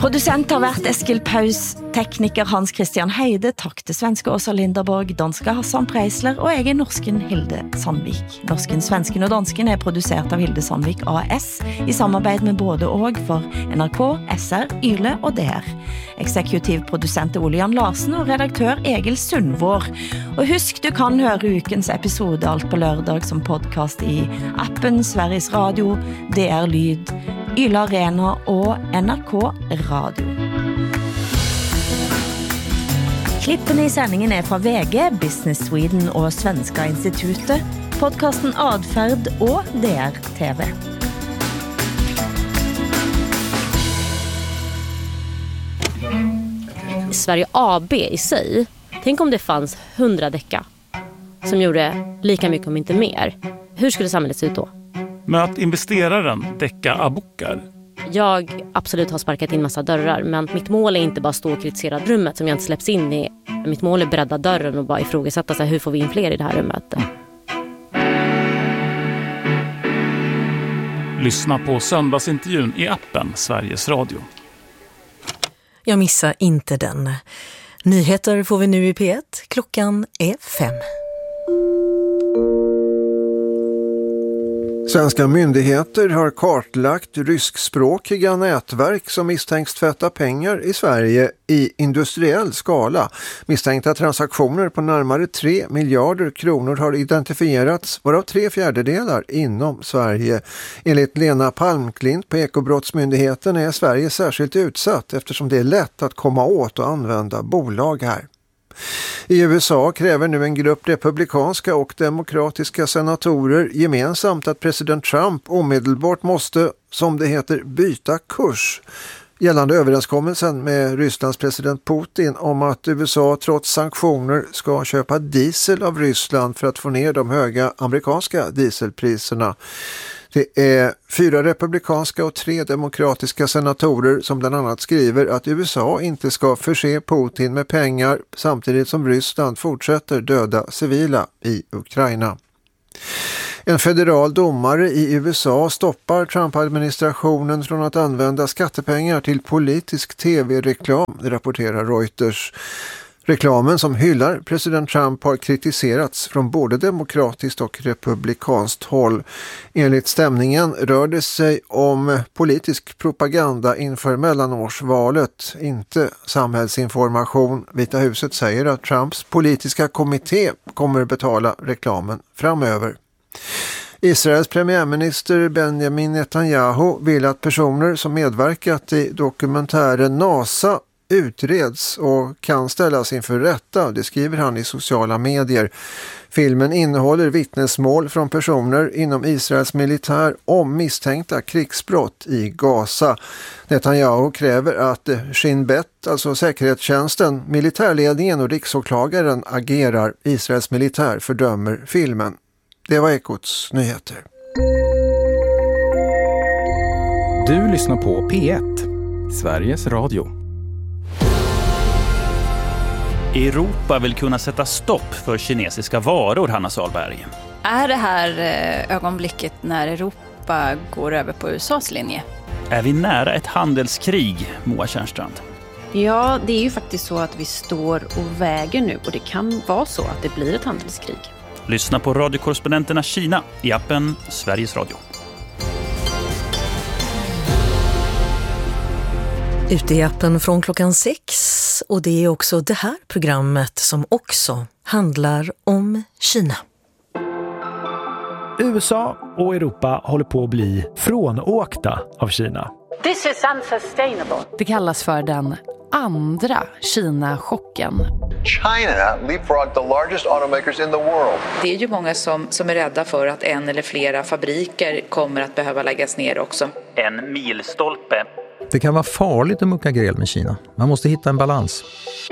Producent har vært Eskil Paus, tekniker Hans Christian Heide, takk til svenske Åsa Linderborg, danske Hassan Preisler og jeg norsken Hilde Sandvik. Norsken, svensken og dansken produsert av Hilde Sandvik AS i samarbeid med både og for NRK, SR, Yle og DR. Eksekutiv produsent Ole Jan Larsen og redaktør Egil Sundvår. Og husk, du kan høre ukens episode alt på lørdag som podcast i appen Sveriges Radio, DR Lyd, Yle Arena og NRK Radio. Klippene i sändningen fra VG, Business Sweden og Svenska Institutet, podcasten Adfärd og DR TV. Sverige AB i sig, tänk om det fanns 100 Deca som gjorde lika mycket om inte mer. Hur skulle samhället se ut då? Med att investeraren Deca Abukar. Jag absolut har sparkat in massa dörrar, men mitt mål är inte bara stå och kritisera rummet som jag inte släpps in i. Mitt mål är bredda dörren och bara ifrågasätta sig, hur får vi in fler i det här rummet? Lyssna på söndagsintervjun i appen Sveriges Radio. Jag missar inte den. Nyheter får vi nu i P1. Klockan är 5. Svenska myndigheter har kartlagt ryskspråkiga nätverk som misstänks tvätta pengar i Sverige i industriell skala. Misstänkta transaktioner på närmare 3 miljarder kronor har identifierats, varav 3/4 inom Sverige. Enligt Lena Palmklint på Ekobrottsmyndigheten är Sverige särskilt utsatt eftersom det är lätt att komma åt och använda bolag här. I USA kräver nu en grupp republikanska och demokratiska senatorer gemensamt att president Trump omedelbart måste, som det heter, byta kurs gällande överenskommelsen med Rysslands president Putin om att USA trots sanktioner ska köpa diesel av Ryssland för att få ner de höga amerikanska dieselpriserna. Det är 4 republikanska och 3 demokratiska senatorer som bland annat skriver att USA inte ska förse Putin med pengar samtidigt som Ryssland fortsätter döda civila i Ukraina. En federal domare i USA stoppar Trump-administrationen från att använda skattepengar till politisk tv-reklam, rapporterar Reuters. Reklamen som hyllar president Trump har kritiserats från både demokratiskt och republikanskt håll. Enligt stämningen rör det sig om politisk propaganda inför mellanårsvalet, inte samhällsinformation. Vita huset säger att Trumps politiska kommitté kommer betala reklamen framöver. Israels premiärminister Benjamin Netanyahu vill att personer som medverkat i dokumentären NASA utreds och kan ställas inför rätta, det skriver han i sociala medier. Filmen innehåller vittnesmål från personer inom Israels militär om misstänkta krigsbrott i Gaza. Netanyahu kräver att Shin Bet, alltså säkerhetstjänsten, militärledningen och riksåklagaren agerar. Israels militär fördömer filmen. Det var Ekots nyheter. Du lyssnar på P1, Sveriges Radio. Europa vill kunna sätta stopp för kinesiska varor, Hanna Salberg. Är det här ögonblicket när Europa går över på USAs linje? Är vi nära ett handelskrig, Moa Tjärnstrand? Ja, det är ju faktiskt så att vi står och väger nu och det kan vara så att det blir ett handelskrig. Lyssna på radiokorrespondenterna Kina i appen Sveriges Radio. Ute i appen från klockan 6 och det är också det här programmet som också handlar om Kina. USA och Europa håller på att bli frånåkta av Kina. This is unsustainable. Det kallas för den andra Kina-chocken. China leapfrogged the largest automakers in the world. Det är ju många som är rädda för att en eller flera fabriker kommer att behöva läggas ner också. En milstolpe. Det kan vara farligt att mucka gräl med Kina. Man måste hitta en balans.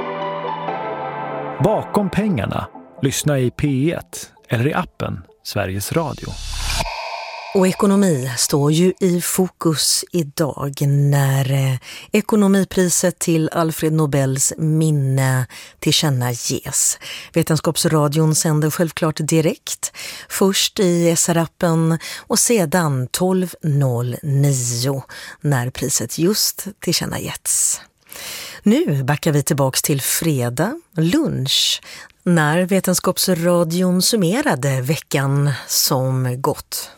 Bakom pengarna, lyssna i P1 eller i appen Sveriges Radio. Och ekonomi står ju i fokus idag när ekonomipriset till Alfred Nobels minne tillkännages. Vetenskapsradion sänder självklart direkt, först i SR-appen och sedan 12.09 när priset just tillkännagetts. Nu backar vi tillbaks till fredag, lunch, när Vetenskapsradion summerade veckan som gått.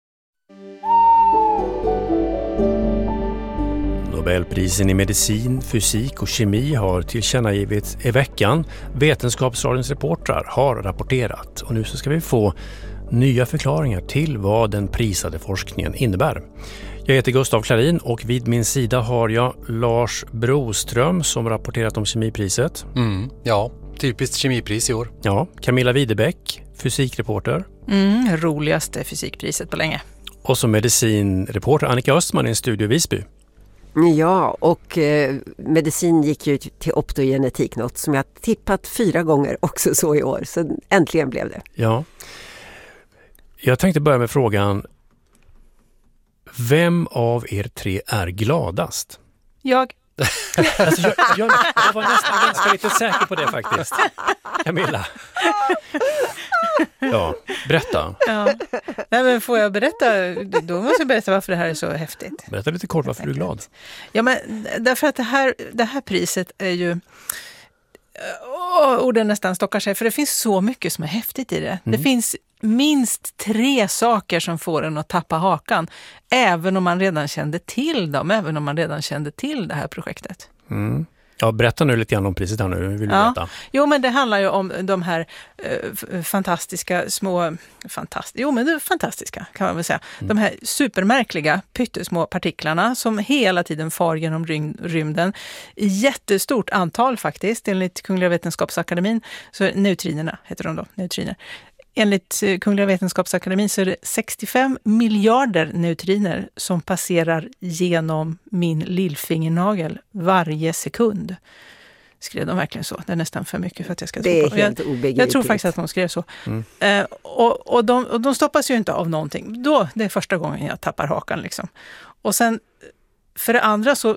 Nobelprisen i medicin, fysik och kemi har tillkännagivits i veckan. Vetenskapsradions reportrar har rapporterat och nu så ska vi få nya förklaringar till vad den prisade forskningen innebär. Jag heter Gustav Klarin och vid min sida har jag Lars Broström som rapporterat om kemipriset. Ja, typiskt kemipris i år. Ja, Camilla Widebeck, fysikreporter. Roligaste fysikpriset på länge. Och som medicinreporter Annika Östman i en studio i Visby. Ja, och medicin gick ju till optogenetik, något som jag tippat 4 gånger också så i år. Så äntligen blev det. Ja. Jag tänkte börja med frågan, vem av er 3 är gladast? Jag. Alltså, jag var nästan ganska lite säker på det faktiskt. Camilla. Ja, berätta. Ja. Nej, men får jag berätta? Då måste jag berätta varför det här är så häftigt. Berätta lite kort varför du är glad. Ja, men därför att det här priset är ju... orden nästan stockar sig, för det finns så mycket som är häftigt i det. Det finns minst 3 saker som får en att tappa hakan, även om man redan kände till dem, även om man redan kände till det här projektet. Ja, berätta nu lite grann om priset här nu, vill du berätta? Jo, men det handlar ju om de här fantastiska fantastiska kan man väl säga. De här supermärkliga pyttesmå partiklarna som hela tiden far genom rymden i jättestort antal faktiskt, enligt Kungliga Vetenskapsakademin. Så neutrinerna heter de då, neutriner. Enligt Kungliga Vetenskapsakademin så är det 65 miljarder neutriner som passerar genom min lillfingernagel varje sekund. Skrev de verkligen så? Det är nästan för mycket för att jag ska tro på. Det är helt obegripligt. Jag tror faktiskt att de skrev så. Och de stoppas ju inte av någonting. Det är första gången jag tappar hakan liksom. Och sen för det andra så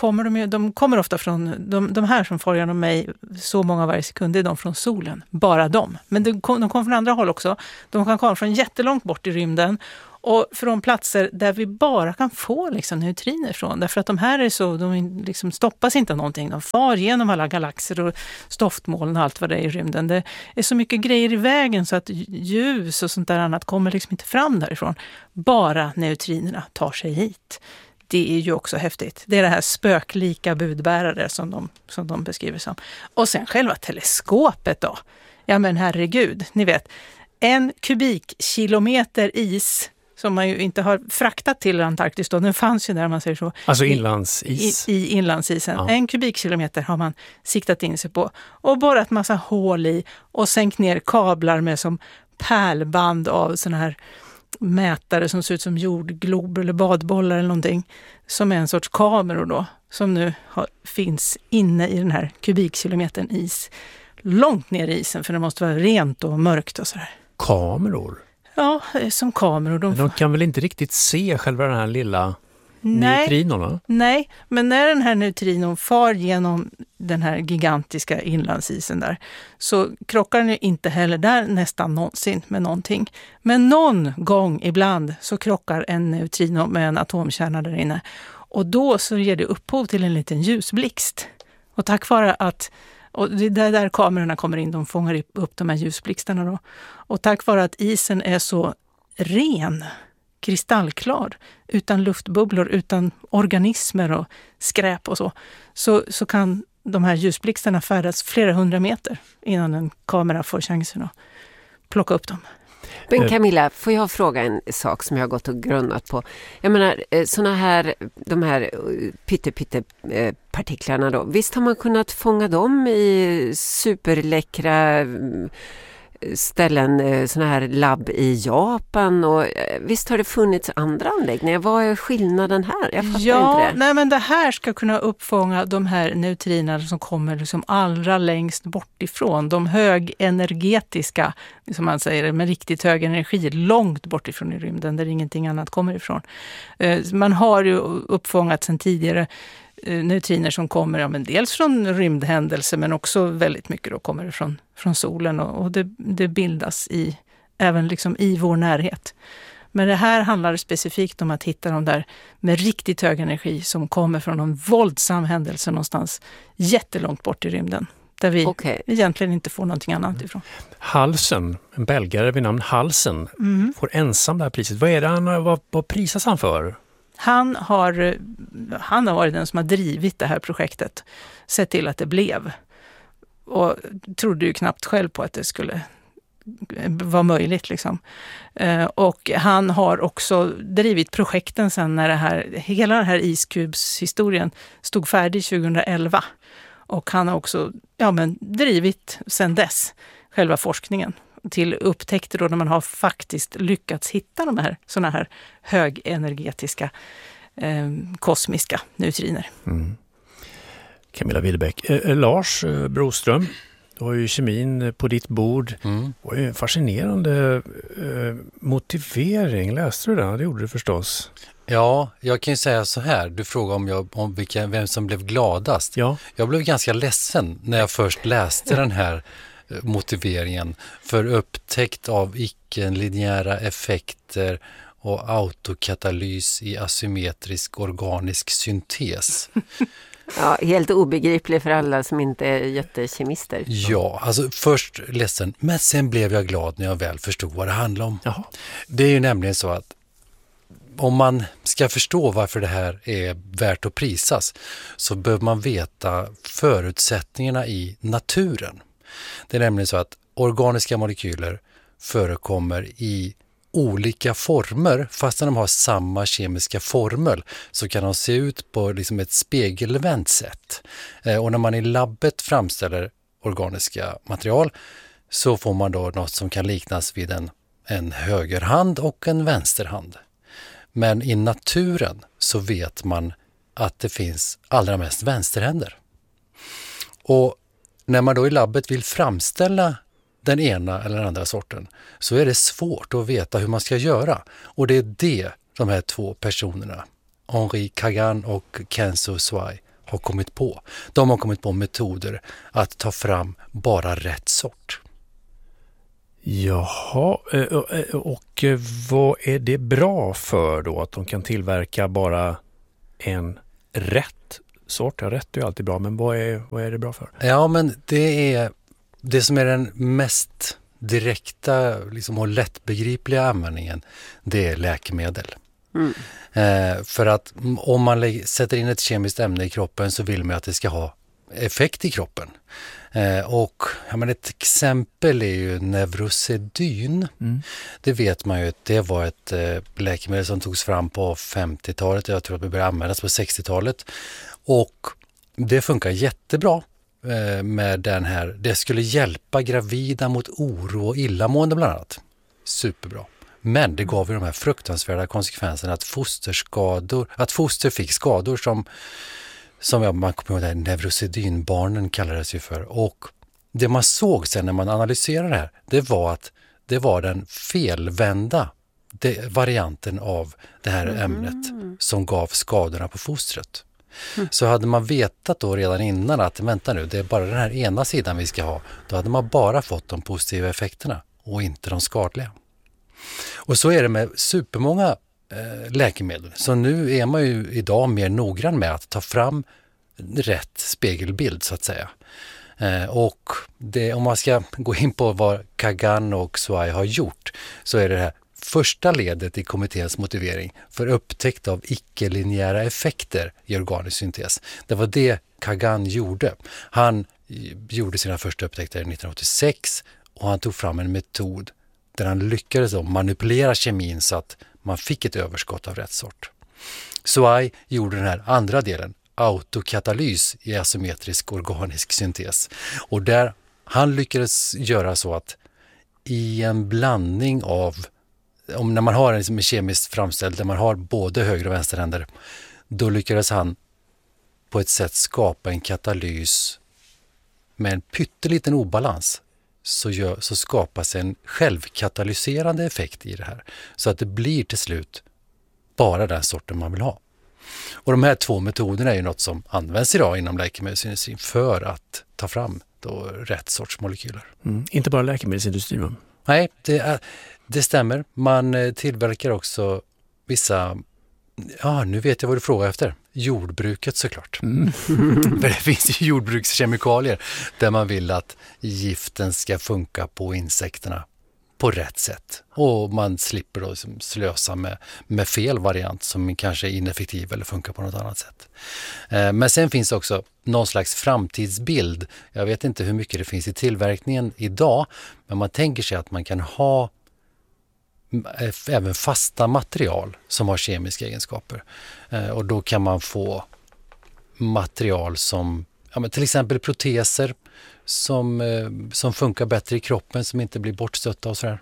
de kommer ofta från, de här som far genom mig så många varje sekund, det är de från solen. Bara de. Men de kommer från andra håll också. De kan komma från jättelångt bort i rymden och från platser där vi bara kan få liksom neutriner från. Därför att de här är så, de liksom stoppas inte av någonting. De far genom alla galaxer och stoftmoln och allt vad det är i rymden. Det är så mycket grejer i vägen så att ljus och sånt där annat kommer liksom inte fram därifrån. Bara neutrinerna tar sig hit. Det är ju också häftigt. Det är det här spöklika budbärare som de beskriver som. Och sen själva teleskopet då. Ja men herregud, ni vet. 1 kubikkilometer is som man ju inte har fraktat till Antarktis då. Den fanns ju där man säger så. Alltså inlandsis. I inlandsisen. Ja. 1 kubikkilometer har man siktat in sig på. Och borrat massa hål i och sänkt ner kablar med som pärlband av såna här mätare som ser ut som jordglober eller badbollar eller någonting, som är en sorts kameror då, som nu finns inne i den här kubikkilometern is, långt ner i isen, för det måste vara rent och mörkt och sådär. Kameror? Ja, som kameror. De kan väl inte riktigt se själva den här lilla neutrinon, va? Nej, men när den här neutrinon far genom den här gigantiska inlandsisen där, så krockar den ju inte heller där nästan någonsin med någonting. Men någon gång ibland så krockar en neutrino med en atomkärna där inne. Och då så ger det upphov till en liten ljusblixt. Och tack vare att, och det är där kamerorna kommer in, de fångar upp de här ljusblixtarna då. Och tack vare att isen är så ren, kristallklar, utan luftbubblor, utan organismer och skräp och så kan de här ljusblixtarna färdas flera 100 meter innan en kamera får chansen att plocka upp dem. Men Camilla, får jag fråga en sak som jag har gått och grunnat på? Jag menar, de här partiklarna då, visst har man kunnat fånga dem i superläckra ställen, såna här labb i Japan och visst har det funnits andra anläggningar. Vad är skillnaden här? Jag fattar inte det. Nej, men det här ska kunna uppfånga de här neutrinerna som kommer liksom allra längst bort ifrån. De högenergetiska, som man säger, med riktigt hög energi, långt bort ifrån i rymden där ingenting annat kommer ifrån. Man har ju uppfångat sedan tidigare neutriner som kommer men dels från rymdhändelser men också väldigt mycket då kommer från solen och det bildas även liksom i vår närhet. Men det här handlar specifikt om att hitta de där med riktigt hög energi som kommer från en våldsam händelse någonstans jättelångt bort i rymden. Där vi egentligen inte får någonting annat ifrån. Halsen, en belgare vid namn Halsen, får ensam det här priset. Vad är det vad prisas han för? Han har varit den som har drivit det här projektet. Sett till att det blev. Och trodde ju knappt själv på att det skulle vara möjligt. Liksom. Och han har också drivit projekten sen när hela den här iskubshistorien stod färdig 2011. Och han har också drivit sen dess själva forskningen till upptäckter då när man har faktiskt lyckats hitta de här såna här högenergetiska kosmiska neutriner. Camilla Wihlbeck. Lars Broström, du har ju kemin på ditt bord. Och en fascinerande motivering. Läste du den? Det gjorde du förstås. Ja, jag kan ju säga så här. Du frågar om vem som blev gladast. Ja. Jag blev ganska ledsen när jag först läste den här motiveringen för upptäckt av icke-linjära effekter och autokatalys i asymmetrisk organisk syntes. Ja, helt obegriplig för alla som inte är jättekemister. Ja, alltså först ledsen, men sen blev jag glad när jag väl förstod vad det handlar om. Jaha. Det är ju nämligen så att om man ska förstå varför det här är värt att prisas så behöver man veta förutsättningarna i naturen. Det är nämligen så att organiska molekyler förekommer i olika former, fast när de har samma kemiska formel så kan de se ut på liksom ett spegelvänt sätt. Och när man i labbet framställer organiska material så får man då något som kan liknas vid en högerhand och en vänsterhand. Men i naturen så vet man att det finns allra mest vänsterhänder. Och när man då i labbet vill framställa den ena eller den andra sorten så är det svårt att veta hur man ska göra. Och det är det de här två personerna, Henri Kagan och Kenzo Swai, har kommit på. De har kommit på metoder att ta fram bara rätt sort. Jaha, och vad är det bra för då att de kan tillverka bara en rätt sort? Ja, rätt är ju alltid bra, men vad är det bra för? Ja, men det som är den mest direkta liksom, och lättbegripliga användningen, det är läkemedel. För att om man sätter in ett kemiskt ämne i kroppen så vill man att det ska ha effekt i kroppen. Och ett exempel är ju Neurosedyn. Det vet man ju att det var ett läkemedel som togs fram på 50-talet. Jag tror att det började användas på 60-talet. Och det funkar jättebra med den här. Det skulle hjälpa gravida mot oro och illamående bland annat. Superbra. Men det gav ju de här fruktansvärda konsekvenserna att foster fick skador som man kommer ihåg, neurosedynbarnen kallades ju för. Och det man såg sen när man analyserade det här, det var att det var den felvända varianten av det här ämnet som gav skadorna på fostret. Så hade man vetat då redan innan att vänta nu, det är bara den här ena sidan vi ska ha, då hade man bara fått de positiva effekterna och inte de skadliga. Och så är det med supermånga läkemedel. Så nu är man ju idag mer noggrann med att ta fram rätt spegelbild så att säga. Och om man ska gå in på vad Kagan och Swai har gjort så är det här första ledet i kommitténs motivering för upptäckt av icke-linjära effekter i organisk syntes. Det var det Kagan gjorde. Han gjorde sina första upptäckter 1986 och han tog fram en metod där han lyckades manipulera kemin så att man fick ett överskott av rätt sort. Swai gjorde den här andra delen, autokatalys i asymmetrisk organisk syntes. Och där han lyckades göra så att i en blandning av, när man har en kemiskt framställd där man har både höger- och vänsterhänder, då lyckades han på ett sätt skapa en katalys med en pytteliten obalans. Så skapas en självkatalyserande effekt i det här. Så att det blir till slut bara den sorten man vill ha. Och de här 2 metoderna är ju något som används idag inom läkemedelsindustrin för att ta fram då rätt sorts molekyler. Inte bara läkemedelsindustrin? Nej, det stämmer. Man tillverkar också vissa, nu vet jag vad du frågar efter. Jordbruket såklart. För det finns ju jordbrukskemikalier där man vill att giften ska funka på insekterna på rätt sätt. Och man slipper då slösa med fel variant som kanske är ineffektiv eller funkar på något annat sätt. Men sen finns också någon slags framtidsbild. Jag vet inte hur mycket det finns i tillverkningen idag, men man tänker sig att man kan ha även fasta material som har kemiska egenskaper. Och då kan man få material som till exempel proteser som funkar bättre i kroppen, som inte blir bortstötta och sådär.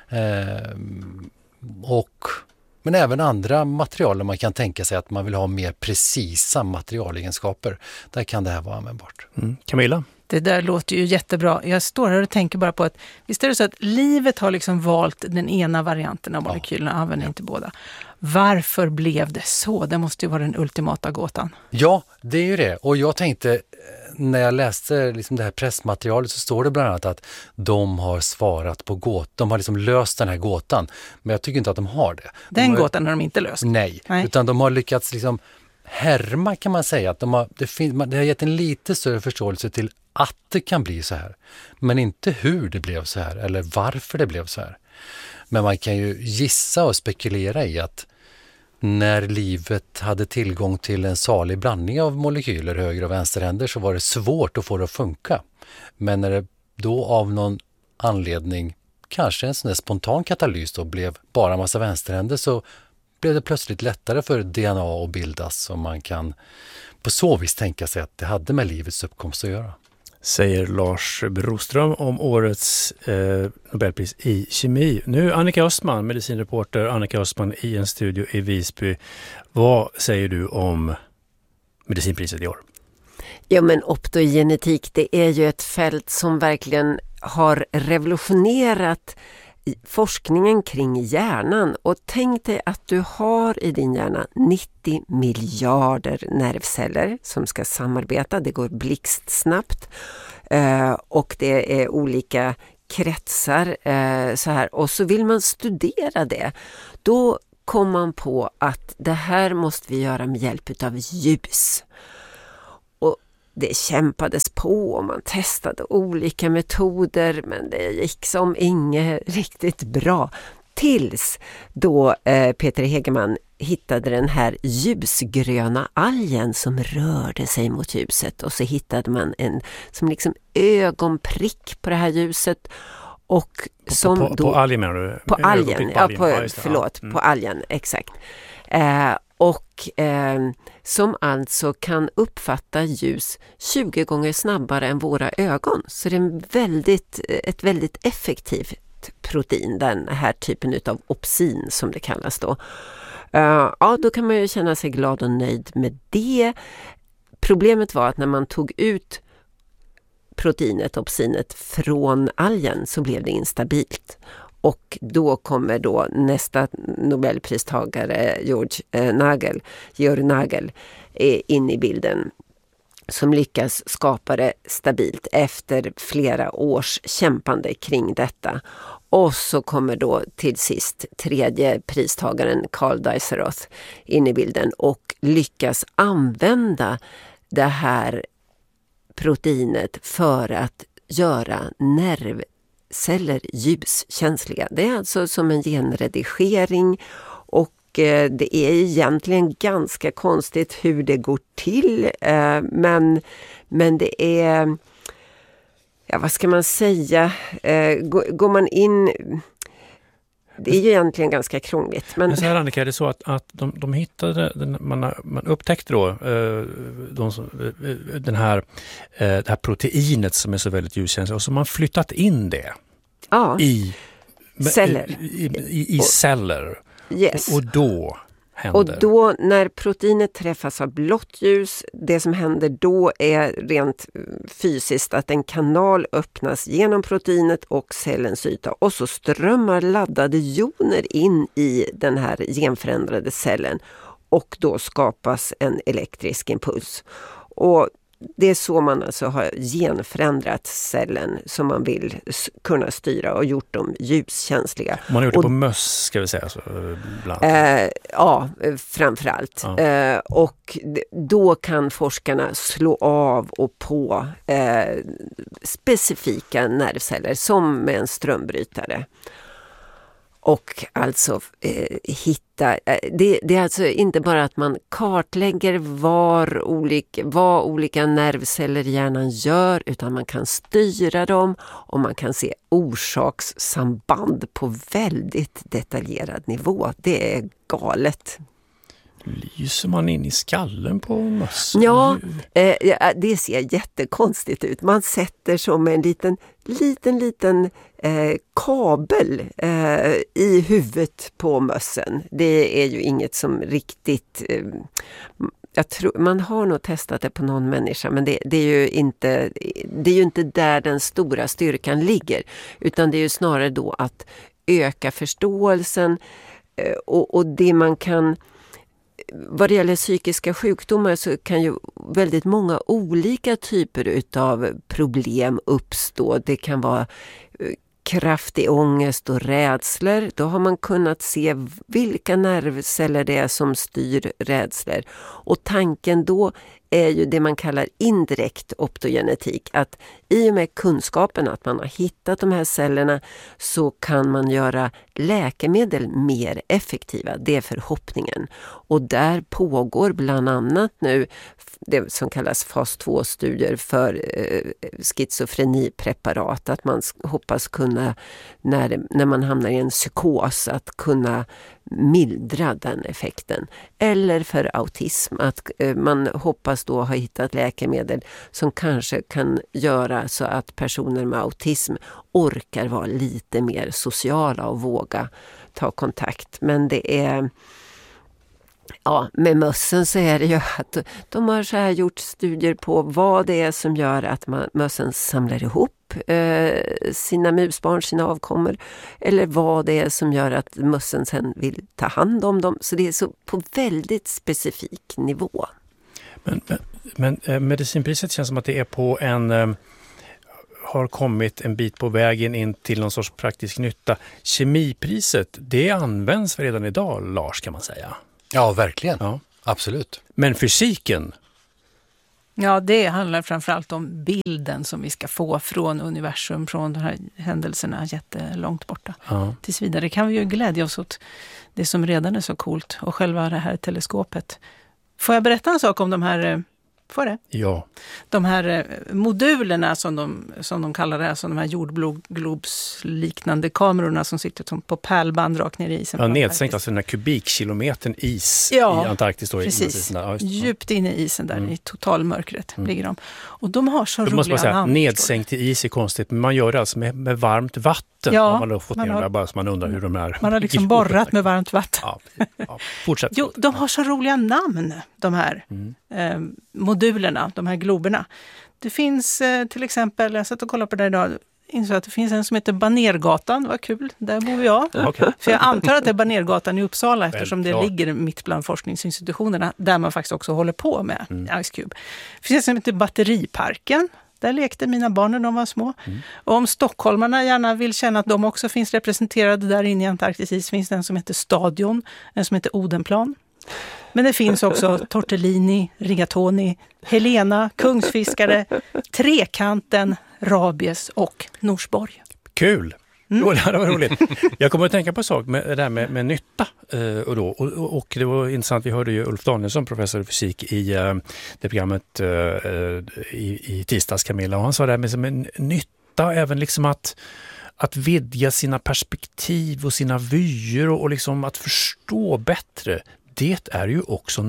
Men även andra material där man kan tänka sig att man vill ha mer precisa materialegenskaper. Där kan det här vara användbart. Camilla? Det där låter ju jättebra. Jag står här och tänker bara på att visst är det så att livet har liksom valt den ena varianten av molekylerna, använder inte båda. Varför blev det så? Det måste ju vara den ultimata gåtan. Ja, det är ju det. Och jag tänkte, när jag läste liksom det här pressmaterialet, så står det bland annat att de har svarat på gåtan. De har liksom löst den här gåtan. Men jag tycker inte att de har det. Gåtan har de inte löst? Nej. Utan de har lyckats liksom härma, kan man säga. Att det har gett en lite större förståelse till att det kan bli så här. Men inte hur det blev så här eller varför det blev så här. Men man kan ju gissa och spekulera i att när livet hade tillgång till en salig blandning av molekyler, höger- och vänsterhänder, så var det svårt att få det att funka. Men när det då av någon anledning, kanske en sån där spontan katalys då, blev bara en massa vänsterhänder, så blev det plötsligt lättare för DNA att bildas, och man kan på så vis tänka sig att det hade med livets uppkomst att göra. Säger Lars Broström om årets Nobelpris i kemi. Nu Annika Östman, medicinreporter Annika Östman i en studio i Visby. Vad säger du om medicinpriset i år? Ja, men optogenetik, det är ju ett fält som verkligen har revolutionerat forskningen kring hjärnan. Och tänk dig att du har i din hjärna 90 miljarder nervceller som ska samarbeta. Det går blixtsnabbt och det är olika kretsar så här. Och så vill man studera det. Då kom man på att det här måste vi göra med hjälp av ljus. Det kämpades på och man testade olika metoder, men det gick som inget riktigt bra. Tills då Peter Hegeman hittade den här ljusgröna algen som rörde sig mot ljuset. Och så hittade man en som liksom ögonprick på det här ljuset. Och som på algen menar du? På algen, på algen, exakt. Och som alltså kan uppfatta ljus 20 gånger snabbare än våra ögon. Så det är ett väldigt effektivt protein, den här typen av opsin som det kallas då. Då kan man ju känna sig glad och nöjd med det. Problemet var att när man tog ut proteinet, opsinet, från algen så blev det instabilt. Och då kommer då nästa Nobelpristagare Georg Nagel in i bilden, som lyckas skapa det stabilt efter flera års kämpande kring detta. Och så kommer då till sist tredje pristagaren Carl Deiseroth in i bilden och lyckas använda det här proteinet för att göra nervceller ljuskänsliga. Det är alltså som en genredigering, och det är egentligen ganska konstigt hur det går till, men det är, vad ska man säga, går man in, det är ju egentligen ganska krångligt. Men så här, Annika, är det så att de hittade, man upptäckte då det här proteinet som är så väldigt ljuskänsligt, och så man flyttat in det i celler. I celler. Yes. Och då händer... Och då när proteinet träffas av blått ljus, det som händer då är rent fysiskt att en kanal öppnas genom proteinet och cellens yta. Och så strömmar laddade joner in i den här genförändrade cellen. Och då skapas en elektrisk impuls. Och det är så man alltså har genförändrat cellen som man vill kunna styra och gjort dem ljuskänsliga. Man har gjort det på möss, ska vi säga så, bland ja, framförallt. Ja. Och då kan forskarna slå av och på specifika nervceller som med en strömbrytare. Och alltså hitta, det är alltså inte bara att man kartlägger vad olika nervceller i hjärnan gör, utan man kan styra dem och man kan se orsakssamband på väldigt detaljerad nivå. Det är galet. Lyser man in i skallen på möss? Ja, det ser jättekonstigt ut. Man sätter som en liten kabel i huvudet på mössen. Det är ju inget som riktigt... jag tror, man har nog testat det på någon människa, men det är ju inte där den stora styrkan ligger. Utan det är ju snarare då att öka förståelsen och det man kan... Vad det gäller psykiska sjukdomar så kan ju väldigt många olika typer utav problem uppstå. Det kan vara kraftig ångest och rädslor. Då har man kunnat se vilka nervceller det är som styr rädslor. Och tanken då är ju det man kallar indirekt optogenetik. Att i och med kunskapen att man har hittat de här cellerna så kan man göra läkemedel mer effektiva. Det är förhoppningen. Och där pågår bland annat nu det som kallas fas 2-studier för schizofrenipreparat. Att man hoppas kunna, när man hamnar i en psykos, att kunna mildra den effekten. Eller för autism, att man hoppas då ha hittat läkemedel som kanske kan göra så att personer med autism orkar vara lite mer sociala och våga ta kontakt. Men det är... Ja, med mössen så är det ju att de har så här gjort studier på vad det är som gör att mössen samlar ihop sina musbarn, sina avkommor, eller vad det är som gör att mössen sen vill ta hand om dem. Så det är så på väldigt specifik nivå. Men medicinpriset känns som att det är på har kommit en bit på vägen in till någon sorts praktisk nytta. Kemipriset, det används redan idag, Lars, kan man säga. Ja, verkligen. Ja. Absolut. Men fysiken? Ja, det handlar framförallt om bilden som vi ska få från universum, från de här händelserna jättelångt borta. Ja. Tills vidare kan vi ju glädja oss åt det som redan är så coolt och själva det här teleskopet. Får jag berätta en sak om de här... Får det? Ja. De här modulerna som de kallar det, alltså de här jordglobsliknande kamerorna som sitter på pärlband rakt ner i isen. Ja, nedsänkt, alltså den här kubikkilometern is i Antarktis. Då, precis. Djupt inne i isen där, i totalmörkret ligger de. Och de har så roliga måste man säga, namn. Nedsänkt i is är konstigt, men man gör det alltså med varmt vatten. Ja, har man då fått ner där, bara så man undrar hur de är. Man har liksom borrat med varmt vatten. Ja, fortsätt. Jo, de har så roliga namn, de här modulerna, de här globerna. Det finns till exempel, jag satt och kollade på det idag, insåg att det finns en som heter Banergatan, vad kul, där bor jag. Okay. För jag antar att det är Banergatan i Uppsala eftersom det ligger mitt bland forskningsinstitutionerna där man faktiskt också håller på med IceCube. Det finns en som heter Batteriparken. Där lekte mina barn när de var små. Och om stockholmarna gärna vill känna att de också finns representerade där inne i Antarktis finns det en som heter Stadion, en som heter Odenplan. Men det finns också Tortellini, Rigatoni, Helena, Kungsfiskare, Trekanten, Rabies och Norsborg. Kul! Det var roligt. Jag kommer att tänka på en sak med det där med nytta. Och det var intressant, vi hörde ju Ulf Danielsson, professor i fysik i det programmet i tisdags, Camilla. Och han sa det här med en nytta, även liksom att vidga sina perspektiv och sina vyer och liksom att förstå bättre. Det är ju också nytta.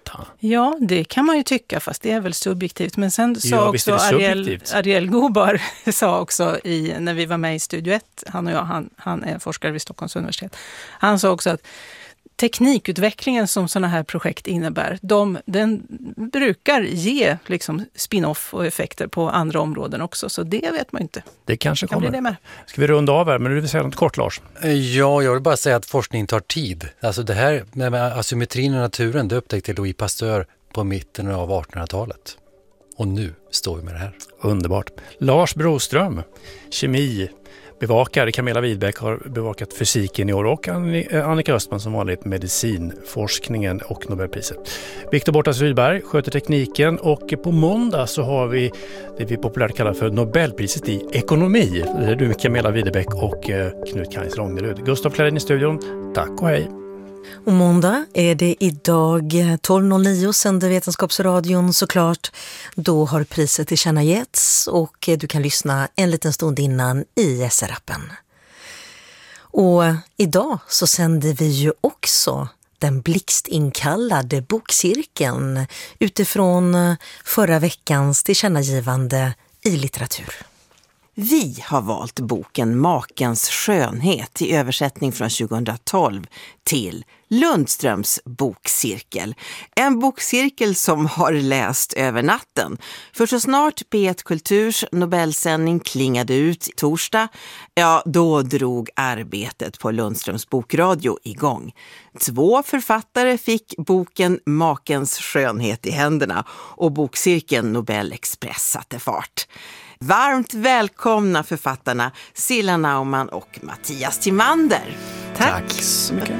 detta? Ja, det kan man ju tycka, fast det är väl subjektivt. Men sen sa också Ariel Gobar sa också när vi var med i Studio 1, han och jag, han är forskare vid Stockholms universitet. Han sa också att teknikutvecklingen som sådana här projekt innebär, den brukar ge liksom spin-off och effekter på andra områden också, så det vet man inte. Det kanske kommer. Det med. Ska vi runda av här, men du vill säga något kort, Lars? Ja, jag vill bara säga att forskning tar tid. Alltså det här med asymmetrin i naturen, det upptäckte Louis Pasteur på mitten av 1800-talet. Och nu står vi med det här. Underbart. Lars Broström, kemi, bevakare. Camilla Widbeck har bevakat fysiken i år och Annika Östman som vanligt medicinforskningen och Nobelpriset. Viktor Bortas Rydberg sköter tekniken och på måndag så har vi det vi populärt kallar för Nobelpriset i ekonomi. Det är du Camilla Widbeck och Knut Kajs Långerud. Gustav Klarin i studion. Tack och hej. Och måndag är det idag 12.09 sänder Vetenskapsradion såklart. Då har priset tillkännagetts och du kan lyssna en liten stund innan i SR-appen. Och idag så sänder vi ju också den blixtinkallade bokcirkeln utifrån förra veckans tillkännagivande i litteratur. Vi har valt boken Makens skönhet i översättning från 2012 till Lundströms bokcirkel. En bokcirkel som har läst över natten. För så snart P1 Kulturs Nobelsändning klingade ut torsdag, ja då drog arbetet på Lundströms bokradio igång. 2 författare fick boken Makens skönhet i händerna och bokcirkeln Nobel Express satte fart. Varmt välkomna författarna Silla Naumann och Mattias Timander. Tack så mycket.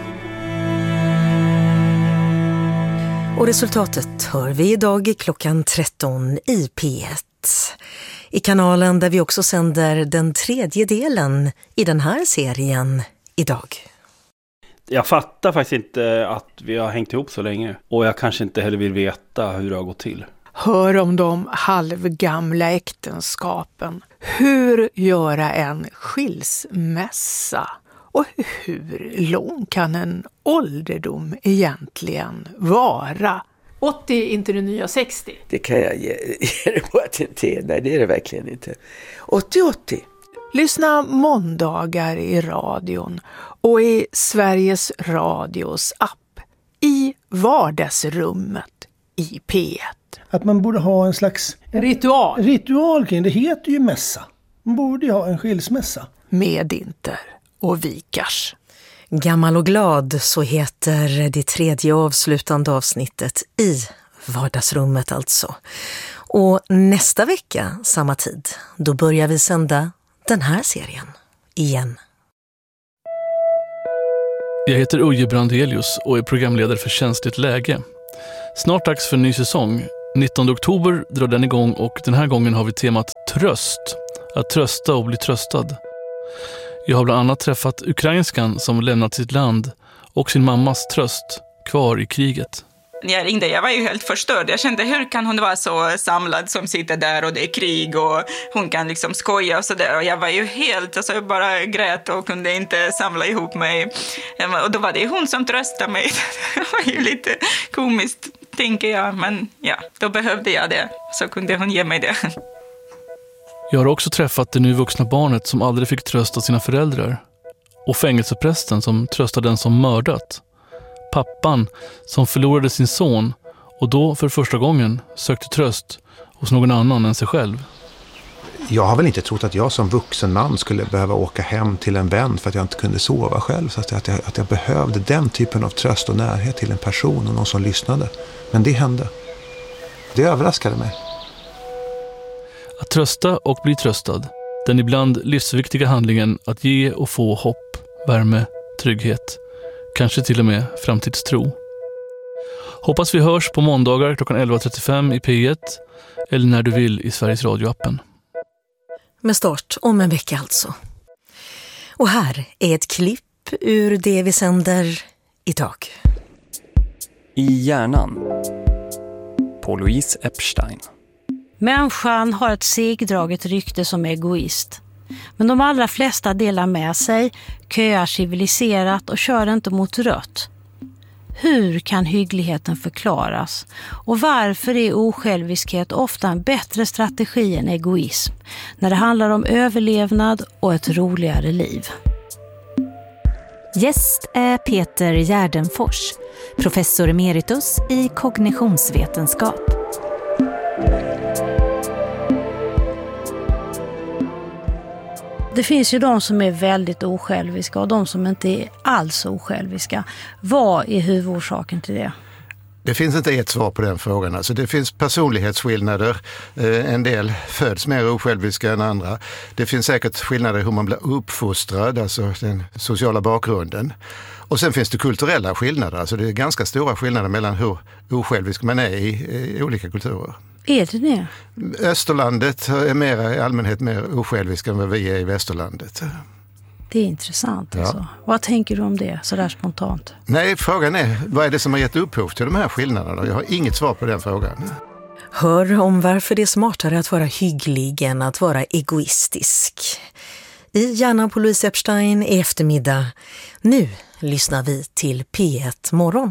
Och resultatet hör vi idag klockan 13 i P1. I kanalen där vi också sänder den 3:e delen i den här serien idag. Jag fattar faktiskt inte att vi har hängt ihop så länge. Och jag kanske inte heller vill veta hur det har gått till. Hör om de halvgamla äktenskapen. Hur göra en skilsmässa? Och hur lång kan en ålderdom egentligen vara? 80 inte det nya 60. Det kan jag ge dig på att det inte är. Nej, det är det verkligen inte. 80. Lyssna måndagar i radion och i Sveriges Radios app. I vardagsrummet i P1. Att man borde ha en slags ritual kring det. heter ju mässa. Man borde ju ha en skilsmässa. Med Inter och Vikars. Gammal och glad, så heter det 3:e avslutande avsnittet i vardagsrummet alltså. Och nästa vecka, samma tid, då börjar vi sända den här serien igen. Jag heter Uje Brandelius och är programledare för Känsligt läge. Snart dags för en ny säsong. 19 oktober drar den igång och den här gången har vi temat tröst. Att trösta och bli tröstad. Jag har bland annat träffat ukrainskan som lämnat sitt land och sin mammas tröst kvar i kriget. När jag ringde, jag var ju helt förstörd. Jag kände, hur kan hon vara så samlad som sitter där och det är krig och hon kan liksom skoja och sådär. Och jag var ju helt, alltså jag bara grät och kunde inte samla ihop mig. Och då var det hon som tröstade mig. Det var ju lite komiskt, tänker jag. Men ja, då behövde jag det. Så kunde hon ge mig det. Jag har också träffat det nu vuxna barnet som aldrig fick trösta sina föräldrar. Och fängelseprästen som tröstade den som mördat. Pappan som förlorade sin son och då för första gången sökte tröst hos någon annan än sig själv. Jag har väl inte trott att jag som vuxen man skulle behöva åka hem till en vän för att jag inte kunde sova själv. Så att jag behövde den typen av tröst och närhet till en person och någon som lyssnade. Men det hände. Det överraskade mig. Att trösta och bli tröstad. Den ibland livsviktiga handlingen att ge och få hopp, värme, trygghet. Kanske till och med framtidstro. Hoppas vi hörs på måndagar klockan 11.35 i P1 eller när du vill i Sveriges Radio-appen. Med start om en vecka alltså. Och här är ett klipp ur det vi sänder idag. I hjärnan. På Louise Epstein. Människan har ett segdraget rykte som egoist. Men de allra flesta delar med sig, köar civiliserat och kör inte mot rött. Hur kan hyggligheten förklaras? Och varför är osjälviskhet ofta en bättre strategi än egoism när det handlar om överlevnad och ett roligare liv? Gäst är Peter Gärdenfors, professor emeritus i kognitionsvetenskap. Det finns ju de som är väldigt osjälviska och de som inte är alls osjälviska. Vad är huvudorsaken till det? Det finns inte ett svar på den frågan. Alltså det finns personlighetsskillnader. En del föds mer osjälviska än andra. Det finns säkert skillnader i hur man blir uppfostrad, alltså den sociala bakgrunden. Och sen finns det kulturella skillnader. Alltså det är ganska stora skillnader mellan hur osjälvisk man är i olika kulturer. Är det det? Österlandet är i allmänhet mer osjälviska än vad vi är i västerlandet. Det är intressant alltså. Ja. Vad tänker du om det sådär spontant? Nej, frågan är vad är det som har gett upphov till de här skillnaderna? Jag har inget svar på den frågan. Hör om varför det är smartare att vara hygglig än att vara egoistisk. I Hjärnan på Louise Epstein i eftermiddag. Nu lyssnar vi till P1 Morgon.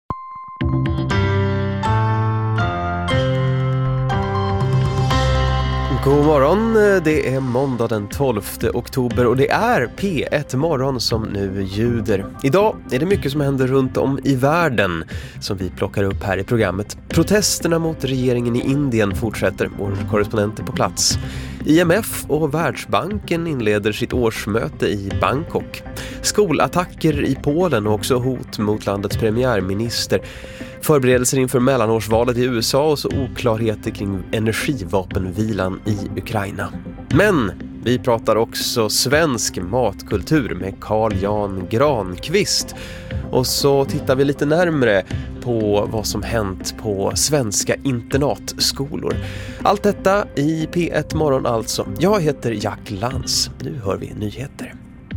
God morgon, det är måndag den 12 oktober och det är P1 Morgon som nu ljuder. Idag är det mycket som händer runt om i världen som vi plockar upp här i programmet. Protesterna mot regeringen i Indien fortsätter, vår korrespondent är på plats. IMF och Världsbanken inleder sitt årsmöte i Bangkok. Skolattacker i Polen och också hot mot landets premiärminister. Förberedelser inför mellanårsvalet i USA och så oklarheter kring energivapenvilan i Ukraina. Men vi pratar också svensk matkultur med Carl Jan Granqvist. Och så tittar vi lite närmare på vad som hänt på svenska internatskolor. Allt detta i P1 Morgon alltså. Jag heter Jack Lantz. Nu hör vi nyheter.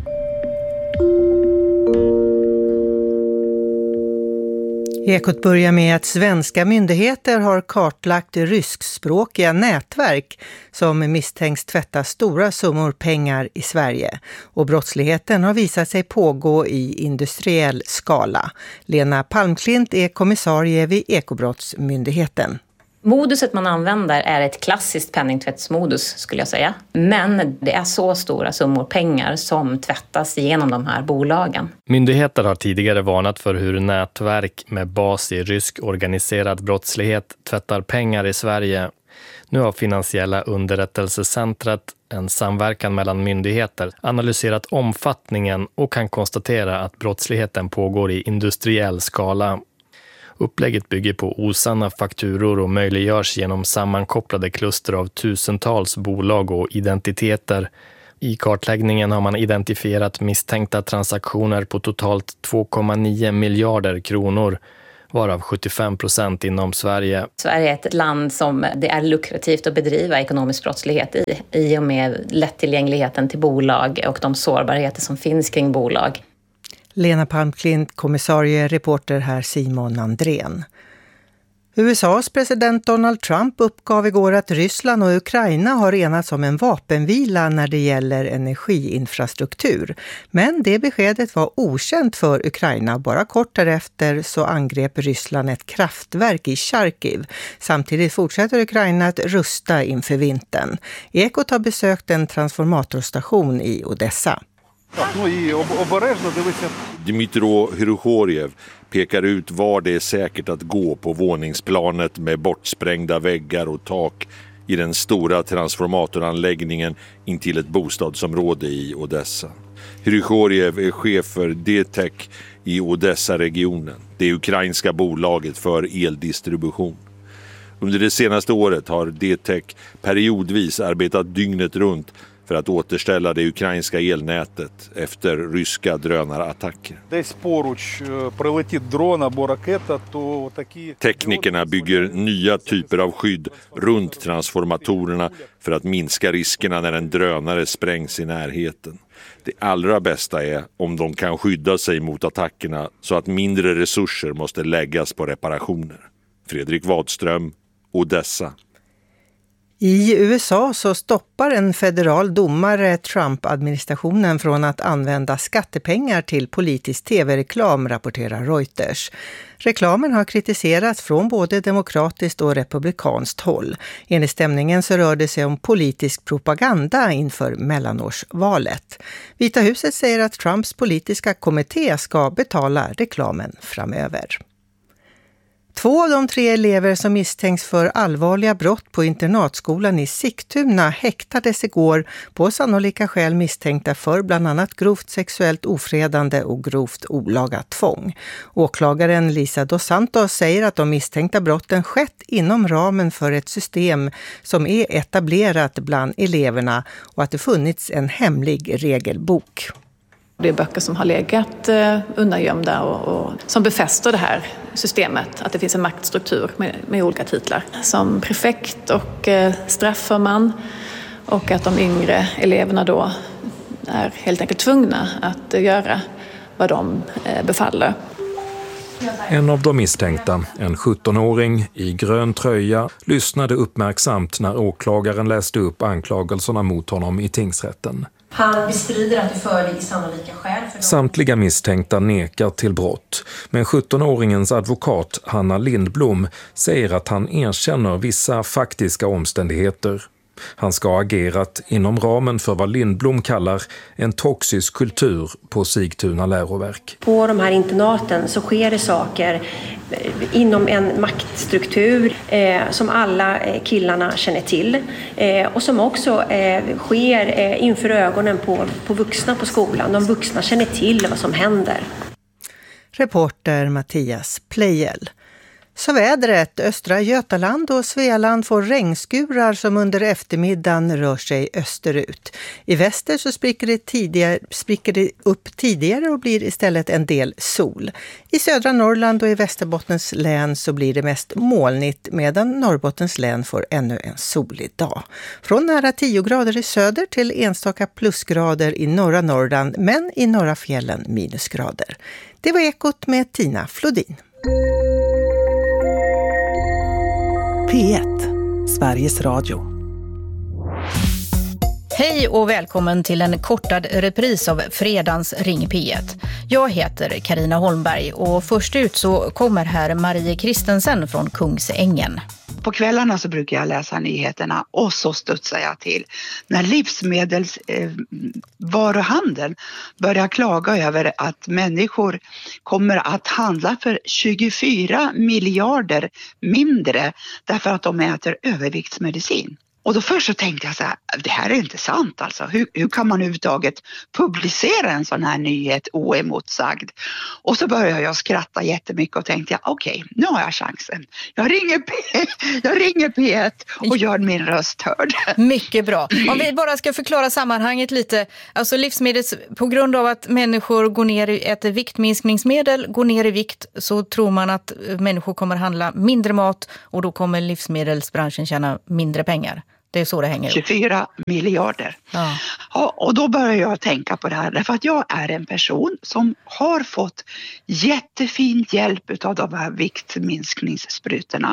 Ekot börjar med att svenska myndigheter har kartlagt ryskspråkiga nätverk som misstänks tvätta stora summor pengar i Sverige. Och brottsligheten har visat sig pågå i industriell skala. Lena Palmklint är kommissarie vid Ekobrottsmyndigheten. Moduset man använder är ett klassiskt penningtvättsmodus skulle jag säga. Men det är så stora summor pengar som tvättas genom de här bolagen. Myndigheter har tidigare varnat för hur nätverk med bas i rysk organiserad brottslighet tvättar pengar i Sverige. Nu har Finansiella underrättelsecentret, en samverkan mellan myndigheter, analyserat omfattningen och kan konstatera att brottsligheten pågår i industriell skala. Upplägget bygger på osanna fakturor och möjliggörs genom sammankopplade kluster av tusentals bolag och identiteter. I kartläggningen har man identifierat misstänkta transaktioner på totalt 2,9 miljarder kronor, varav 75% inom Sverige. Sverige är ett land som det är lukrativt att bedriva ekonomisk brottslighet i och med lättillgängligheten till bolag och de sårbarheter som finns kring bolag. Lena Palmklint, kommissarie, reporter här Simon Andrén. USAs president Donald Trump uppgav igår att Ryssland och Ukraina har enats om en vapenvila när det gäller energiinfrastruktur. Men det beskedet var okänt för Ukraina. Bara kort därefter så angrep Ryssland ett kraftverk i Charkiv. Samtidigt fortsätter Ukraina att rusta inför vintern. Ekot har besökt en transformatorstation i Odessa. Dmytro Hrykhorev pekar ut var det är säkert att gå på våningsplanet med bortsprängda väggar och tak i den stora transformatoranläggningen intill ett bostadsområde i Odessa. Hrykhorev är chef för DTEC i Odessa-regionen, det ukrainska bolaget för eldistribution. Under det senaste året har DTEC periodvis arbetat dygnet runt för att återställa det ukrainska elnätet efter ryska drönarattacker. Teknikerna bygger nya typer av skydd runt transformatorerna för att minska riskerna när en drönare sprängs i närheten. Det allra bästa är om de kan skydda sig mot attackerna så att mindre resurser måste läggas på reparationer. Fredrik Wadström, Odessa. I USA så stoppar en federal domare Trump-administrationen från att använda skattepengar till politisk tv-reklam, rapporterar Reuters. Reklamen har kritiserats från både demokratiskt och republikanskt håll. Enligt stämningen så rör det sig om politisk propaganda inför mellanårsvalet. Vita huset säger att Trumps politiska kommitté ska betala reklamen framöver. 2 av de 3 elever som misstänks för allvarliga brott på internatskolan i Sigtuna häktades igår på sannolika skäl misstänkta för bland annat grovt sexuellt ofredande och grovt olaga tvång. Åklagaren Lisa Dos Santos säger att de misstänkta brotten skett inom ramen för ett system som är etablerat bland eleverna och att det funnits en hemlig regelbok. Det är böcker som har legat undangömda och som befäster det här systemet, att det finns en maktstruktur med olika titlar. Som prefekt och strafförman, och att de yngre eleverna då är helt enkelt tvungna att göra vad de befaller. En av de misstänkta, en 17-åring i grön tröja, lyssnade uppmärksamt när åklagaren läste upp anklagelserna mot honom i tingsrätten. Han bestrider att det föreligger sannolika skäl för dem. Samtliga misstänkta nekar till brott, men 17-åringens advokat Hanna Lindblom säger att han erkänner vissa faktiska omständigheter. Han ska ha agerat inom ramen för vad Lindblom kallar en toxisk kultur på Sigtuna läroverk. På de här internaten så sker det saker inom en maktstruktur som alla killarna känner till och som också sker inför ögonen på vuxna på skolan. De vuxna känner till vad som händer. Reporter Mattias Plejel. Så vädret, östra Götaland och Svealand får regnskurar som under eftermiddagen rör sig österut. I väster så spricker det upp tidigare och blir istället en del sol. I södra Norrland och i Västerbottens län så blir det mest molnigt, medan Norrbottens län får ännu en solig dag. Från nära 10 grader i söder till enstaka plusgrader i norra Norrland, men i norra fjällen minusgrader. Det var Ekot med Tina Flodin. P1, Sveriges Radio. Hej och välkommen till en kortad repris av fredagens Ring P1. Jag heter Karina Holmberg och först ut så kommer här Marie Kristensen från Kungsängen. På kvällarna så brukar jag läsa nyheterna och så studsar jag till när livsmedelsvaruhandeln börjar klaga över att människor kommer att handla för 24 miljarder mindre därför att de äter överviktsmedicin. Och då först så tänkte jag så här, det här är inte sant alltså. Hur kan man överhuvudtaget publicera en sån här nyhet oemotsagd? Och så började jag skratta jättemycket och tänkte okej, nu har jag chansen. Jag ringer P1 och gör min röst hörd. Mycket bra. Om vi bara ska förklara sammanhanget lite. Alltså på grund av att människor går ner i ett viktminskningsmedel, går ner i vikt, så tror man att människor kommer handla mindre mat och då kommer livsmedelsbranschen tjäna mindre pengar. Det är så det hänger 24 miljarder. Ja. Ja, och då börjar jag tänka på det här. Därför att jag är en person som har fått jättefin hjälp av de här viktminskningssprutorna.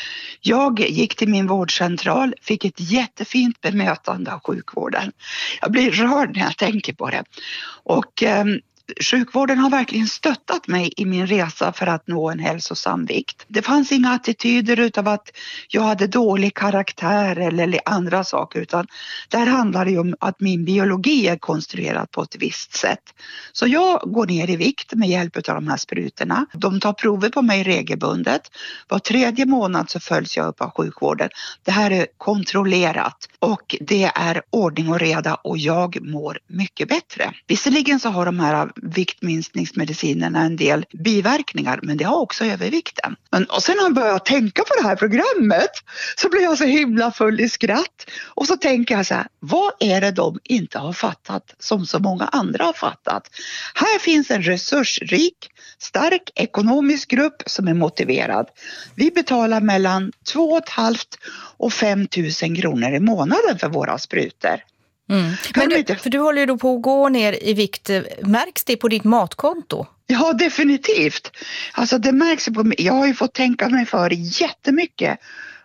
Jag gick till min vårdcentral, fick ett jättefint bemötande av sjukvården. Jag blir rörd när jag tänker på det. Och sjukvården har verkligen stöttat mig i min resa för att nå en hälsosam vikt. Det fanns inga attityder utav att jag hade dålig karaktär eller andra saker, utan där handlar det om att min biologi är konstruerad på ett visst sätt. Så jag går ner i vikt med hjälp av de här sprutorna. De tar prover på mig regelbundet. Var 3:e månad så följs jag upp av sjukvården. Det här är kontrollerat och det är ordning och reda och jag mår mycket bättre. Visserligen så har de här viktminskningsmedicinerna en del biverkningar, men det har också övervikten. Och sen när jag började tänka på det här programmet så blev jag så himla full i skratt. Och så tänker jag så här, vad är det de inte har fattat som så många andra har fattat? Här finns en resursrik, stark ekonomisk grupp som är motiverad. Vi betalar mellan 2 500 och 5 000 kronor i månaden för våra sprutor. Mm. Men för du håller ju då på att gå ner i vikt. Märks det på ditt matkonto? Ja, definitivt. Alltså det märks på mig. Jag har ju fått tänka mig för jättemycket.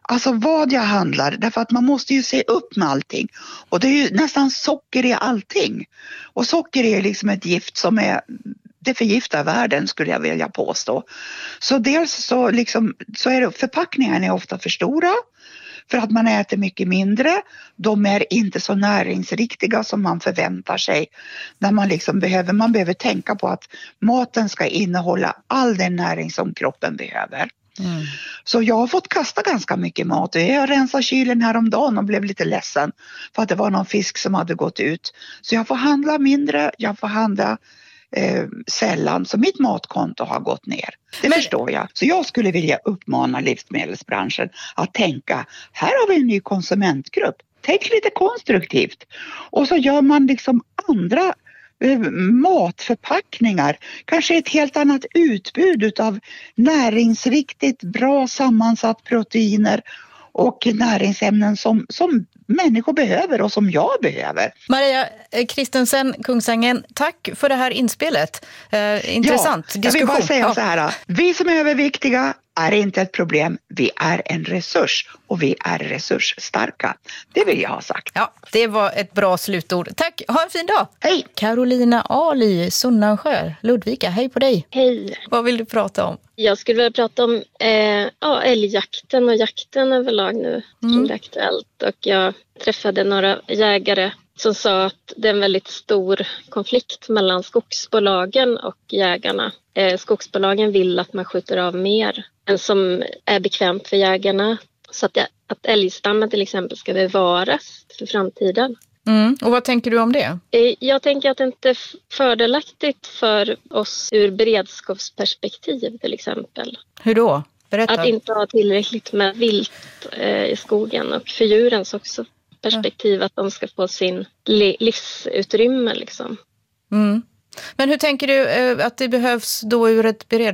Alltså vad jag handlar, därför att man måste ju se upp med allting. Och det är ju nästan socker i allting. Och socker är liksom ett gift som det förgiftar världen, skulle jag vilja påstå. Så dels så är det, förpackningarna är ofta för stora för att man äter mycket mindre. De är inte så näringsriktiga som man förväntar sig. När man behöver tänka på att maten ska innehålla all den näring som kroppen behöver. Så jag har fått kasta ganska mycket mat. Jag rensade kylen häromdagen och blev lite ledsen för att det var någon fisk som hade gått ut. Så jag får handla mindre, jag får handla sällan, så mitt matkonto har gått ner. Det förstår jag. Så jag skulle vilja uppmana livsmedelsbranschen att tänka, här har vi en ny konsumentgrupp. Tänk lite konstruktivt. Och så gör man andra matförpackningar, kanske ett helt annat utbud utav näringsriktigt bra sammansatt proteiner och näringsämnen som människor behöver och som jag behöver. Maria Kristensen, Kungsängen, tack för det här inspelet. Intressant diskussion. Jag vill bara säga så här, vi som är överviktiga är inte ett problem, vi är en resurs och vi är resursstarka. Det vill jag ha sagt. Ja, det var ett bra slutord. Tack, ha en fin dag. Hej! Carolina Ali, Sunnansjö, Ludvika, hej på dig. Hej. Vad vill du prata om? Jag skulle vilja prata om älgjakten och jakten överlag nu som det är aktuellt. Och jag träffade några jägare som sa att det är en väldigt stor konflikt mellan skogsbolagen och jägarna. Skogsbolagen vill att man skjuter av mer än som är bekvämt för jägarna. Så att älgstammen till exempel ska bevaras för framtiden. Och vad tänker du om det? Jag tänker att det inte är fördelaktigt för oss ur beredskapsperspektiv till exempel. Hur då? Berätta. Att inte ha tillräckligt med vilt i skogen och för djurens också perspektiv att de ska få sin livsutrymme liksom. Men hur tänker du att det behövs då ur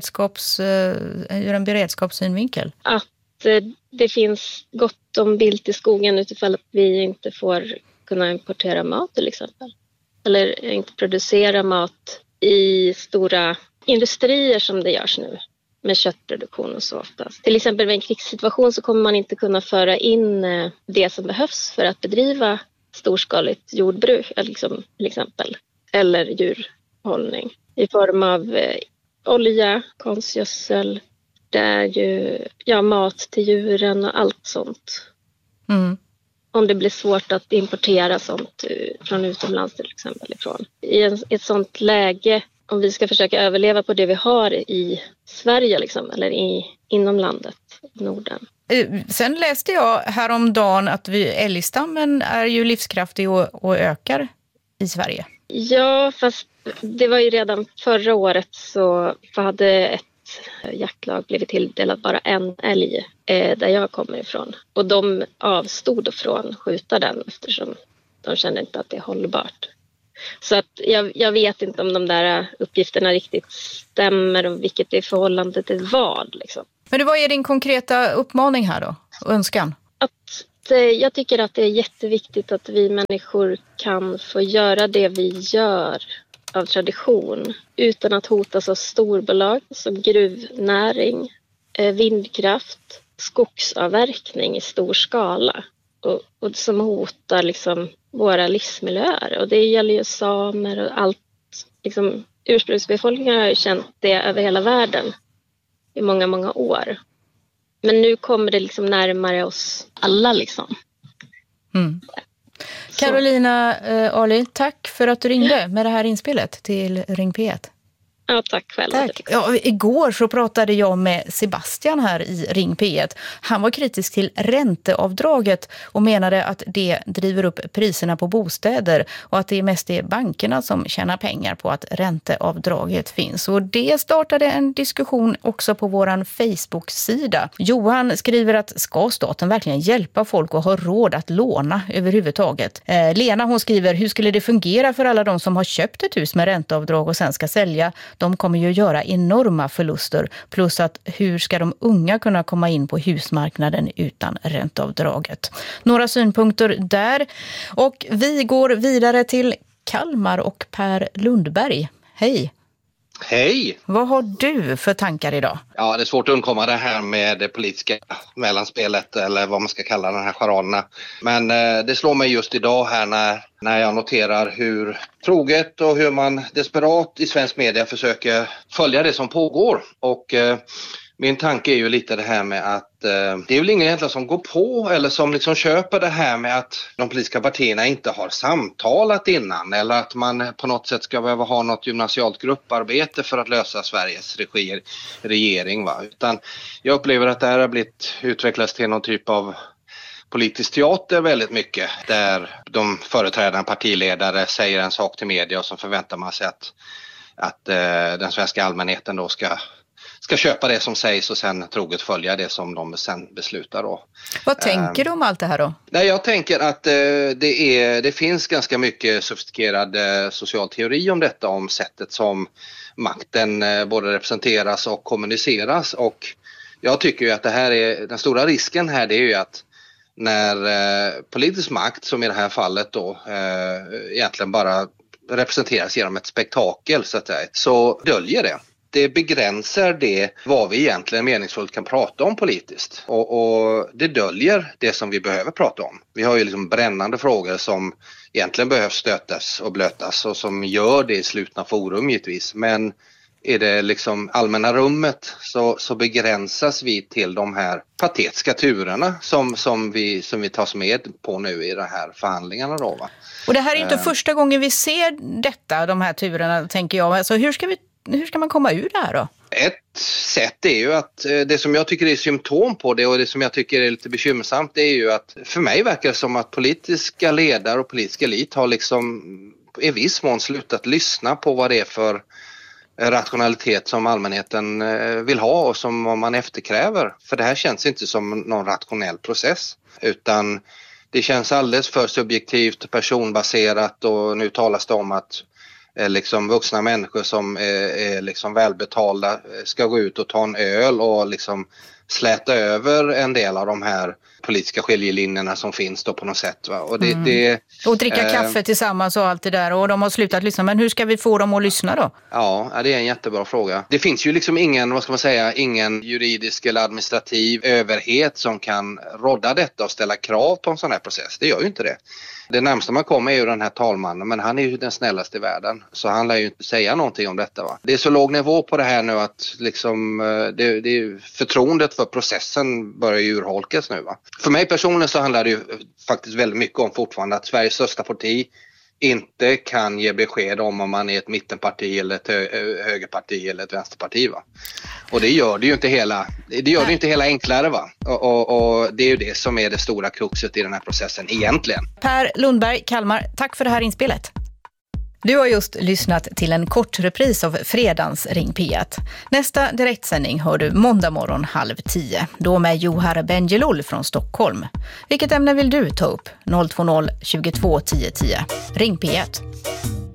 en beredskapssynvinkel? Att det finns gott om vilt i skogen utifall att vi inte får kunna importera mat till exempel. Eller inte producera mat i stora industrier som det görs nu. Med köttproduktion och så oftast. Till exempel vid en krigssituation så kommer man inte kunna föra in det som behövs för att bedriva storskaligt jordbruk till exempel. Eller djurhållning. I form av olja, konstgödsel, det är ju mat till djuren och allt sånt. Om det blir svårt att importera sånt från utomlands till exempel ifrån. I ett sånt läge, om vi ska försöka överleva på det vi har i Sverige eller inom landet, Norden. Sen läste jag häromdagen att älgstammen är ju livskraftig och ökar i Sverige. Ja, fast det var ju redan förra året så hade ett jaktlag blivit tilldelat bara en älg där jag kommer ifrån. Och de avstod från att skjuta den eftersom de kände inte att det är hållbart. Så att jag vet inte om de där uppgifterna riktigt stämmer och vilket är förhållandet till vad. Men vad är din konkreta uppmaning här då? Och önskan? Jag tycker att det är jätteviktigt att vi människor kan få göra det vi gör av tradition utan att hotas av storbolag som gruvnäring, vindkraft, skogsavverkning i stor skala och som hotar våra livsmiljöer. Och det gäller ju samer och allt. Ursprungsbefolkningen har ju känt det över hela världen i många, många år. Men nu kommer det närmare oss alla Carolina Ali, tack för att du ringde med det här inspelet till Ring P1. Ja, tack själv. Tack. Ja, igår så pratade jag med Sebastian här i Ring P1. Han var kritisk till ränteavdraget och menade att det driver upp priserna på bostäder och att det mest är bankerna som tjänar pengar på att ränteavdraget finns. Och det startade en diskussion också på våran Facebook-sida. Johan skriver att ska staten verkligen hjälpa folk att ha råd att låna överhuvudtaget? Lena hon skriver, hur skulle det fungera för alla de som har köpt ett hus med ränteavdrag och sen ska sälja? De kommer ju göra enorma förluster. Plus att hur ska de unga kunna komma in på husmarknaden utan ränteavdraget? Några synpunkter där. Och vi går vidare till Kalmar och Per Lundberg. Hej! Hej! Vad har du för tankar idag? Ja, det är svårt att undkomma det här med det politiska mellanspelet eller vad man ska kalla den här charaderna. Men det slår mig just idag här när jag noterar hur troget och hur man desperat i svensk media försöker följa det som pågår. Och min tanke är ju lite det här med att det är väl ingen egentligen som går på eller som liksom köper det här med att de politiska partierna inte har samtalat innan eller att man på något sätt ska behöva ha något gymnasialt grupparbete för att lösa Sveriges regering. Va? Utan jag upplever att det här har utvecklats till någon typ av politisk teater väldigt mycket där de företrädande partiledare säger en sak till media och så förväntar man sig att den svenska allmänheten då ska köpa det som sägs och sen troget följa det som de sen beslutar då. Vad tänker du om allt det här då? Nej, jag tänker att det finns ganska mycket sofistikerad social teori om detta, om sättet som makten både representeras och kommuniceras, och jag tycker ju att det här är den stora risken här, det är ju att när politisk makt, som i det här fallet då egentligen bara representeras genom ett spektakel så att säga, så döljer det. Det begränsar det vad vi egentligen meningsfullt kan prata om politiskt. Och det döljer det som vi behöver prata om. Vi har ju liksom brännande frågor som egentligen behöver stötas och blötas och som gör det i slutna forum givetvis. Men är det liksom allmänna rummet så begränsas vi till de här patetiska turerna som vi tas med på nu i de här förhandlingarna då, va? Och det här är inte första gången vi ser de här turerna, tänker jag. Alltså, hur ska man komma ur det här då? Ett sätt är ju att det som jag tycker är symptom på det och det som jag tycker är lite bekymmersamt, det är ju att för mig verkar det som att politiska ledare och politiska elit har liksom i viss mån slutat lyssna på vad det är för rationalitet som allmänheten vill ha och som man efterkräver. För det här känns inte som någon rationell process, utan det känns alldeles för subjektivt och personbaserat, och nu talas det om att liksom vuxna människor som är liksom välbetalda ska gå ut och ta en öl och liksom släta över en del av de här politiska skiljelinjerna som finns då på något sätt. Va? Och, och dricka kaffe tillsammans och allt det där, och de har slutat lyssna. Men hur ska vi få dem att lyssna då? Ja, det är en jättebra fråga. Det finns ju liksom ingen juridisk eller administrativ överhet som kan rodda detta och ställa krav på en sån här process. Det gör ju inte det. Det närmsta man kommer är ju den här talmannen, men han är ju den snällaste i världen. Så han lär ju inte säga någonting om detta. Va? Det är så låg nivå på det här nu att liksom, förtroendet för processen börjar ju urholkas nu. Va? För mig personligen så handlar det ju faktiskt väldigt mycket om fortfarande att Sveriges största parti inte kan ge besked om man är ett mittenparti eller ett högerparti eller ett vänsterparti. Va? Och det gör det ju inte hela enklare. Va? Och det är ju det som är det stora kruxet i den här processen egentligen. Per Lundberg, Kalmar, tack för det här inspelet. Du har just lyssnat till en kort repris av fredagens Ring P1. Nästa direktsändning hör du måndag morgon 9:30. Då med Johar Bendjelloul från Stockholm. Vilket ämne vill du ta upp? 020 22 10 10. Ring P1.